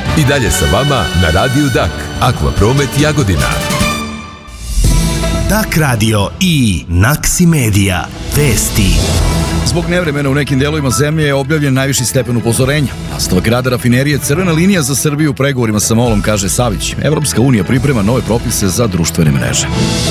I dalje sa vama na Radiju Dak, Aqua Promet Jagodina. Dak radio i Naksi Media. Vesti. Zbog nevremena u nekim delovima zemlje je objavljen najviši stepen upozorenja. Nastavak rada rafinerije crvena linija za Srbiju u pregovorima sa MOL-om, kaže Savić. Evropska unija priprema nove propise za društvene mreže.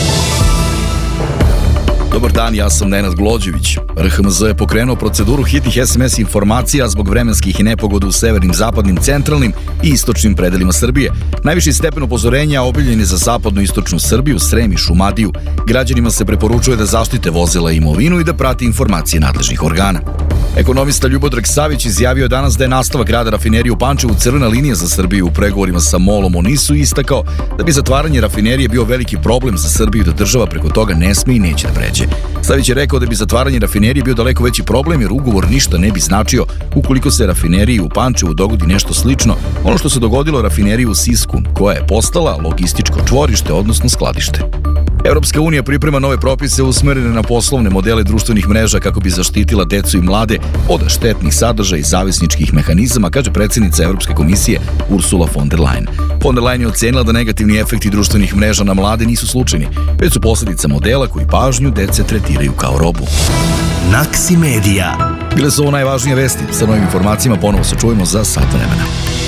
Dobar dan, ja sam Nenad Glođević. RHMZ je pokrenuo proceduru hitnih SMS informacija zbog vremenskih nepogoda u severnim, zapadnim, centralnim i istočnim predelima Srbije. Najviši stepen upozorenja objavljen je za zapadnu i istočnu Srbiju, Srem i Šumadiju. Građanima se preporučuje da zaštite vozila i imovinu i da prati informacije nadležnih organa. Ekonomista Ljubodrag Savić izjavio je danas da je nastavak rada rafinerije u Pančevu crvena linija za Srbiju u pregovorima sa MOL-om o NIS-u i istakao da bi zatvaranje rafinerije bio veliki problem za Srbiju, da država preko toga ne sme i neće da pređe. Savić je rekao da bi zatvaranje rafinerije bio daleko veći problem jer ugovor ništa ne bi značio ukoliko se rafineriji u Pančevu dogodi nešto slično ono što se dogodilo rafineriji u Sisku, koja je postala logističko čvorište, odnosno skladište. Evropska unija priprema nove propise usmerene na poslovne modele društvenih mreža kako bi zaštitila decu i mlade od štetnih sadržaja i zavisničkih mehanizama, kaže predsjednica Evropske komisije Ursula von der Leyen. Von der Leyen je ocenila da negativni efekti društvenih mreža na mlade nisu slučajni, već su posljedica modela koji pažnju dece tretiraju kao robu. Naksi Media. Bile su ovo najvažnije vesti. Sa novim informacijama ponovo se čujemo za sat vremena.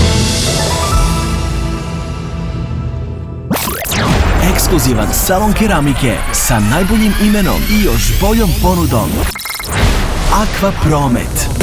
Ekskluzivan salon keramike sa najboljim imenom i još boljom ponudom. Aqua Promet.